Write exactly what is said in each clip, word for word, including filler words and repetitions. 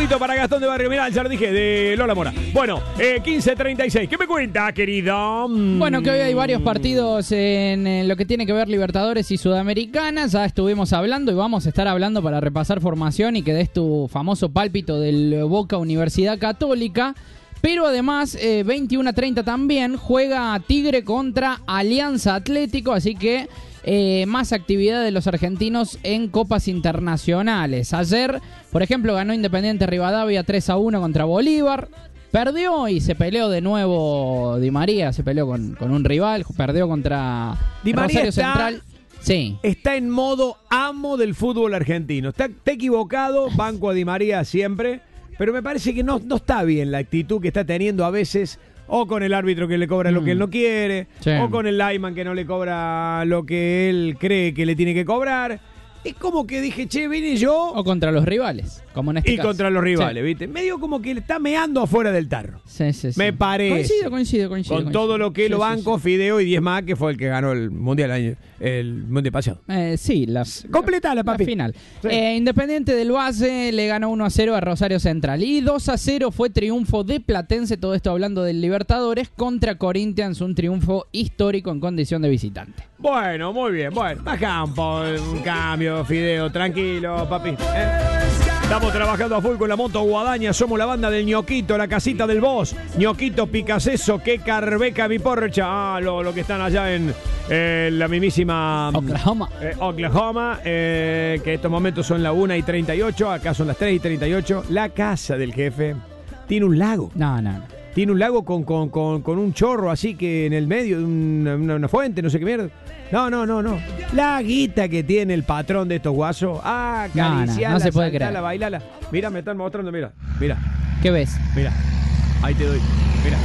Besito para Gastón de Barrio. Mirá, ya lo dije, de Lola Mora. Bueno, eh, quince treinta y seis. ¿Qué me cuenta, querido? Bueno, que hoy hay varios partidos en, en lo que tiene que ver Libertadores y Sudamericana. Ya estuvimos hablando y vamos a estar hablando para repasar formación y que des tu famoso pálpito del Boca Universidad Católica. Pero además, eh, veintiuno a treinta también juega Tigre contra Alianza Atlético, así que eh, más actividad de los argentinos en copas internacionales. Ayer, por ejemplo, ganó Independiente Rivadavia tres a uno contra Bolívar. Perdió y se peleó de nuevo Di María, se peleó con, con un rival, perdió contra Di María Rosario está, Central. Sí. Está en modo amo del fútbol argentino. Está, está equivocado, banco a Di María siempre. Pero me parece que no, no está bien la actitud que está teniendo a veces, o con el árbitro que le cobra mm. lo que él no quiere, sí. o con el lineman que no le cobra lo que él cree que le tiene que cobrar. Es como que dije, che, vine yo... O contra los rivales, como en este y caso. contra los rivales, sí. ¿viste? Medio como que le está meando afuera del tarro. Sí, sí, sí. Me parece. Coincido, coincido, coincido. Con coincido. todo lo que sí, lo sí, banco, sí. Fideo y diez más, que fue el que ganó el Mundial año, el Mundial pasado. Eh, sí, la, Completala, papi. La final. Sí. Eh, Independiente del Valle le ganó uno a cero a Rosario Central. Y dos a cero fue triunfo de Platense, todo esto hablando del Libertadores, contra Corinthians, un triunfo histórico en condición de visitante. Bueno, muy bien. Bueno, baja un, po, un cambio, Fideo, tranquilo, papi. ¿Eh? Estamos trabajando a full con la moto Guadaña. Somos la banda del Ñoquito, la casita del Boss. Ñoquito, Picaseso, que Carbeca, mi porcha. Ah, lo, lo que están allá en eh, la mismísima Oklahoma. Eh, Oklahoma, eh, que estos momentos son la una y treinta y ocho. Acá son las tres y treinta y ocho. La casa del jefe tiene un lago. No, no, no. Tiene un lago con, con, con, con un chorro así que en el medio de una, una, una fuente, no sé qué mierda. No, no, no, no. La guita que tiene el patrón de estos guasos. Ah, acariciala, no, no, no se puede saltala, creer. bailala. Mira, me están mostrando, mira, mira. ¿Qué ves? Mira, ahí te doy, mira.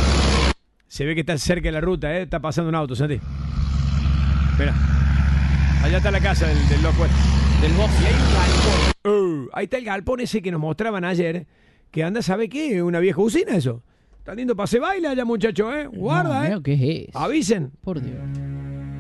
Se ve que está cerca de la ruta, ¿eh? Está pasando un auto, Santi. Mira. Allá está la casa del, del loco este. Del Boss. Y hay un galpón. Uh, ahí está el galpón ese que nos mostraban ayer. Que anda, ¿sabe qué? Una vieja usina eso. Está lindo para se baila ya, muchacho, ¿eh? Guarda, no, ¿eh? ¿Qué es eso? Avisen. Por Dios.